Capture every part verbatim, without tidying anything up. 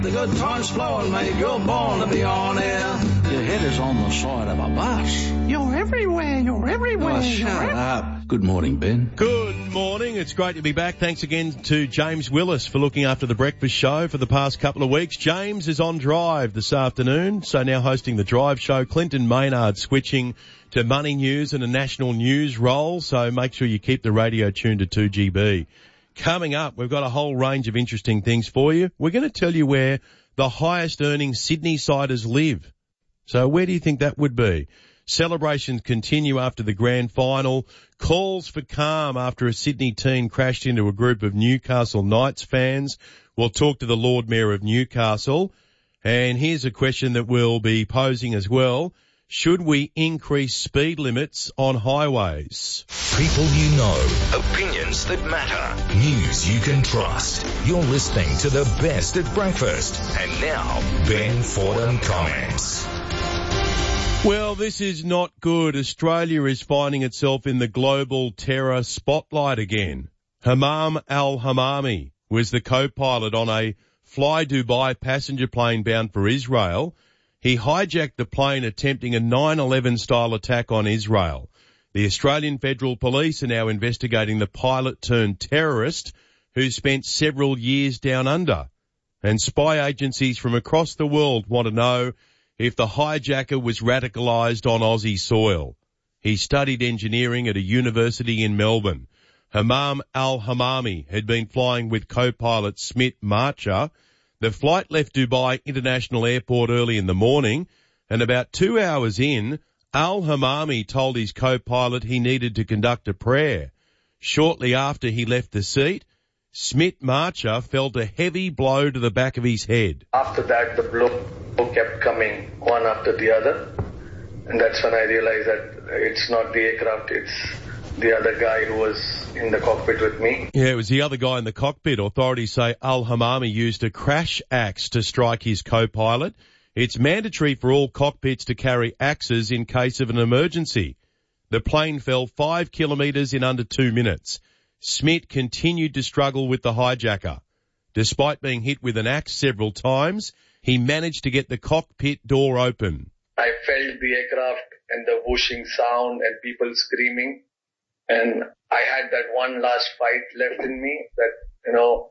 The good time's flowing, mate. You're born to be on air. Your head is on the side of a bus. You're everywhere. You're everywhere. Oh, shut up. Good morning, Ben. Good morning. It's great to be back. Thanks again to James Willis for looking after the breakfast show for the past couple of weeks. James is on drive this afternoon, so now hosting the drive show. Clinton Maynard switching to money news and a national news role, so make sure you keep the radio tuned to two G B. Coming up, we've got a whole range of interesting things for you. We're going to tell you where the highest earning Sydney-siders live. So where do you think that would be? Celebrations continue after the grand final. Calls for calm after a Sydney teen crashed into a group of Newcastle Knights fans. We'll talk to the Lord Mayor of Newcastle. And here's a question that we'll be posing as well. Should we increase speed limits on highways? People you know, opinions that matter, news you can trust. You're listening to the best at breakfast. And now, Ben Fordham comments. Well, this is not good. Australia is finding itself in the global terror spotlight again. Hamam al-Hamami was the co-pilot on a Fly Dubai passenger plane bound for Israel. He hijacked the plane attempting a nine eleven style attack on Israel. The Australian Federal Police are now investigating the pilot turned terrorist who spent several years down under. And spy agencies from across the world want to know if the hijacker was radicalised on Aussie soil. He studied engineering at a university in Melbourne. Hamam al-Hamami had been flying with co-pilot Smit Marcher. The flight left Dubai International Airport early in the morning, and about two hours in, al-Hamami told his co-pilot he needed to conduct a prayer. Shortly after he left the seat, Smit Marcher felt a heavy blow to the back of his head. After that, the blow kept coming one after the other, and that's when I realized that it's not the aircraft, it's the other guy who was in the cockpit with me. Yeah, it was the other guy in the cockpit. Authorities say al-Hamami used a crash axe to strike his co-pilot. It's mandatory for all cockpits to carry axes in case of an emergency. The plane fell five kilometres in under two minutes. Smit continued to struggle with the hijacker. Despite being hit with an axe several times, he managed to get the cockpit door open. I felt the aircraft and the whooshing sound and people screaming. And I had that one last fight left in me that, you know,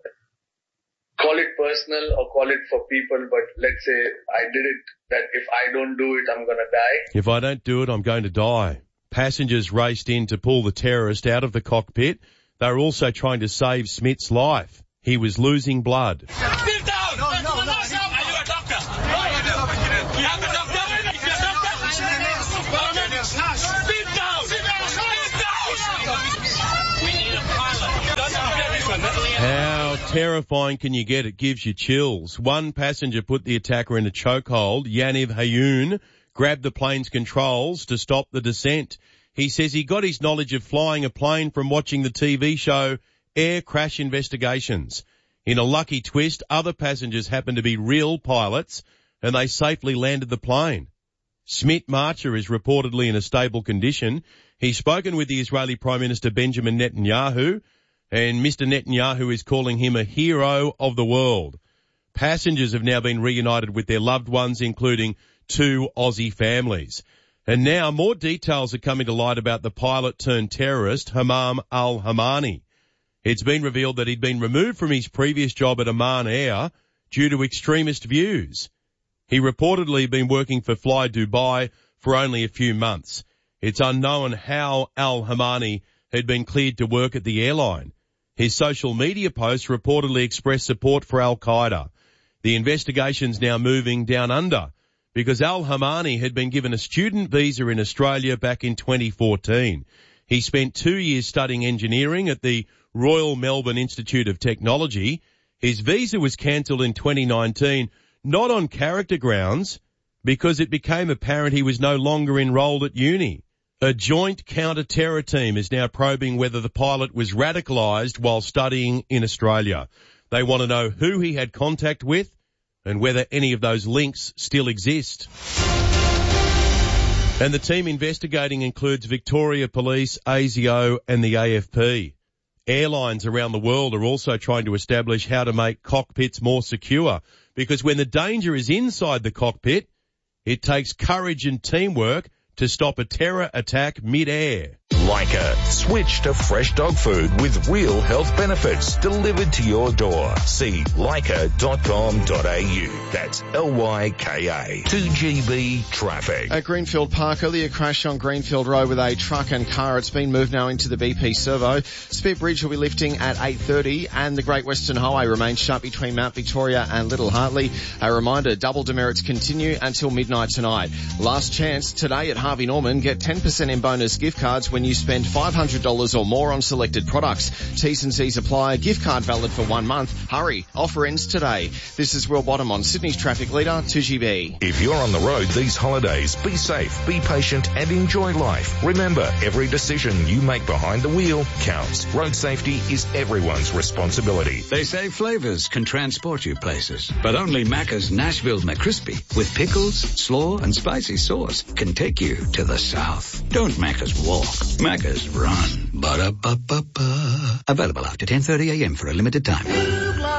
call it personal or call it for people, but let's say I did it, that if I don't do it, I'm going to die. If I don't do it, I'm going to die. Passengers raced in to pull the terrorist out of the cockpit. They were also trying to save Smit's life. He was losing blood. Sit down! No, no, no. Are you a doctor? No, you do. You have a doctor? If you're a doctor, sit down! Sit down! Sit down! We need a pilot. Doesn't get this one. How terrifying can you get? It gives you chills. One passenger put the attacker in a chokehold. Yaniv Hayoun grabbed the plane's controls to stop the descent. He says he got his knowledge of flying a plane from watching the T V show Air Crash Investigations. In a lucky twist, other passengers happened to be real pilots, and they safely landed the plane. Smit Marcher is reportedly in a stable condition. He's spoken with the Israeli Prime Minister Benjamin Netanyahu, and Mister Netanyahu is calling him a hero of the world. Passengers have now been reunited with their loved ones, including two Aussie families. And now more details are coming to light about the pilot-turned-terrorist Hamam al-Hamami. It's been revealed that he'd been removed from his previous job at Oman Air due to extremist views. He reportedly had been working for Fly Dubai for only a few months. It's unknown how al-Hamami had been cleared to work at the airline. His social media posts reportedly expressed support for Al-Qaeda. The investigation's now moving down under because al-Hamami had been given a student visa in Australia back in twenty fourteen. He spent two years studying engineering at the Royal Melbourne Institute of Technology. His visa was cancelled in twenty nineteen, not on character grounds, because it became apparent he was no longer enrolled at uni. A joint counter-terror team is now probing whether the pilot was radicalised while studying in Australia. They want to know who he had contact with and whether any of those links still exist. And the team investigating includes Victoria Police, A S I O and the A F P. Airlines around the world are also trying to establish how to make cockpits more secure. because when the danger is inside the cockpit, it takes courage and teamwork to stop a terror attack mid-air. Leica. Switch to fresh dog food with real health benefits delivered to your door. See leica dot com dot a u. That's L Y K A. two G B traffic. At Greenfield Park, earlier crash on Greenfield Road with a truck and car. It's been moved now into the B P Servo. Spit Bridge will be lifting at eight thirty, and the Great Western Highway remains shut between Mount Victoria and Little Hartley. A reminder, double demerits continue until midnight tonight. Last chance today at Harvey Norman. Get ten percent in bonus gift cards when you spend five hundred dollars or more on selected products. T's and C's apply. Gift card valid for one month. Hurry. Offer ends today. This is Will Bottom on Sydney's traffic leader, two G B. If you're on the road these holidays, be safe, be patient and enjoy life. Remember, every decision you make behind the wheel counts. Road safety is everyone's responsibility. They say flavors can transport you places, but only Macca's Nashville McCrispy with pickles, slaw and spicy sauce can take you to the south. Don't Macca's walk. Macca's run. Ba-da-ba-ba-ba. Available after ten thirty a.m. for a limited time.